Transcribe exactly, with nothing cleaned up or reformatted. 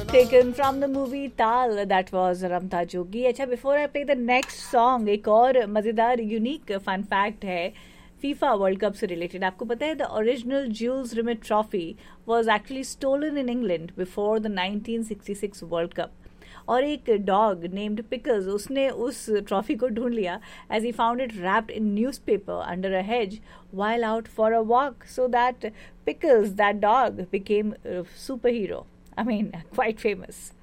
taken from the movie Tal, that was Ramta Jogi. अच्छा, before I play the next song, एक और मज़ेदार unique fun fact है FIFA world cup से related. आपको पता है the original Jules remit trophy was actually stolen in England before the nineteen sixty six world cup. और एक डॉग नेम्ड पिकल्स उसने उस ट्रॉफी को ढूंढ लिया as he found it wrapped in newspaper under a hedge while out for a walk, so that Pickles, that dog, became a superhero. I mean, quite famous.